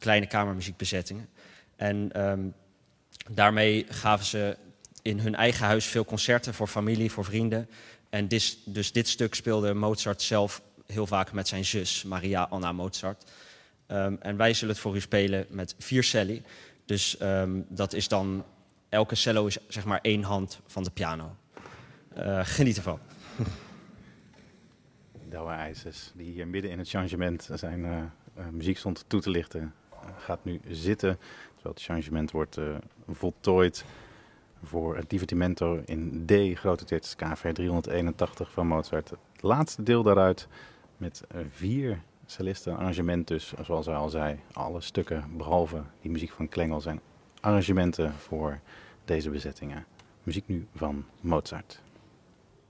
kleine kamermuziekbezettingen. En daarmee gaven ze in hun eigen huis veel concerten voor familie, voor vrienden. En dus dit stuk speelde Mozart zelf heel vaak met zijn zus, Maria Anna Mozart. En wij zullen het voor u spelen met 4 celli. Dus dat is dan, elke cello is zeg maar 1 hand van de piano. Geniet ervan. Douwe IJzers, die hier midden in het changement zijn muziek stond toe te lichten, gaat nu zitten, terwijl het changement wordt voltooid voor het Divertimento in D, grote teertjes KV 381 van Mozart. Het laatste deel daaruit met 4 cellisten, arrangement dus, zoals hij al zei. Alle stukken, behalve die muziek van Klengel, zijn arrangementen voor deze bezettingen. Muziek nu van Mozart.